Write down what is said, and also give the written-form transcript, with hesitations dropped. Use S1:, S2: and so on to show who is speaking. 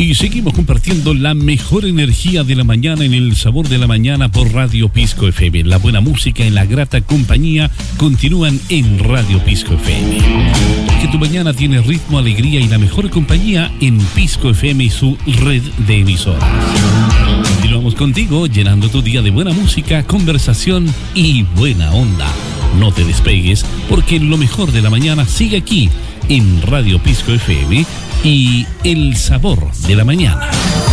S1: Y seguimos compartiendo la mejor energía de la mañana en el sabor de la mañana por Radio Pisco FM. La buena música y la grata compañía continúan en Radio Pisco FM. Que tu mañana tiene ritmo, alegría y la mejor compañía en Pisco FM y su red de emisoras. Continuamos contigo llenando tu día de buena música, conversación y buena onda. No te despegues porque lo mejor de la mañana sigue aquí en Radio Pisco FM y el sabor de la mañana.